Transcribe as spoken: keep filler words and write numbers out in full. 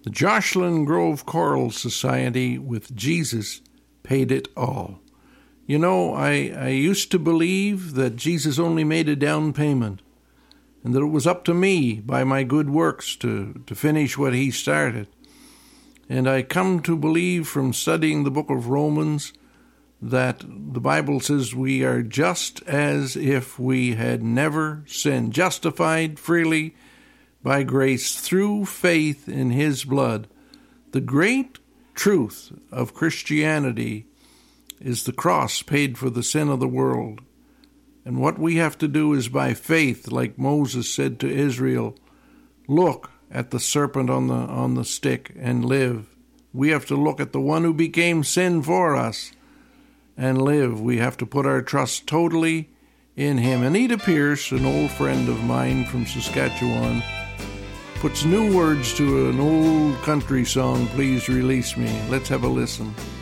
The Jocelyn Grove Choral Society with Jesus paid it all. You know, I, I used to believe that Jesus only made a down payment, and that it was up to me by my good works to, to finish what he started. And I come to believe from studying the book of Romans that the Bible says we are just as if we had never sinned, justified freely by grace through faith in his blood. The great truth of Christianity is the cross paid for the sin of the world. And what we have to do is by faith, like Moses said to Israel, look at the serpent on the on the stick and live. We have to look at the one who became sin for us and live. We have to put our trust totally in him. Anita Pierce, an old friend of mine from Saskatchewan, puts new words to an old country song, Please Release Me. Let's have a listen.